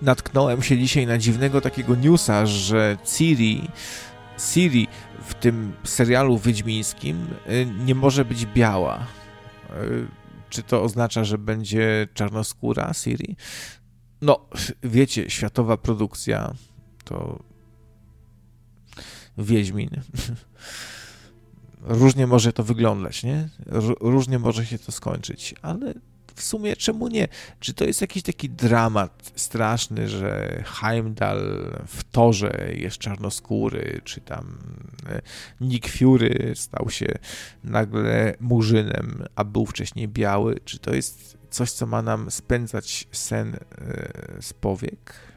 natknąłem się dzisiaj na dziwnego takiego newsa, że Ciri w tym serialu wiedźmińskim nie może być biała. Czy to oznacza, że będzie czarnoskóra Ciri? No, wiecie, światowa produkcja to Wiedźmin. Różnie może to wyglądać, nie? Różnie może się to skończyć, ale w sumie czemu nie? Czy to jest jakiś taki dramat straszny, że Heimdall w Torze jest czarnoskóry, czy tam Nick Fury stał się nagle murzynem, a był wcześniej biały? Czy to jest coś, co ma nam spędzać sen z powiek?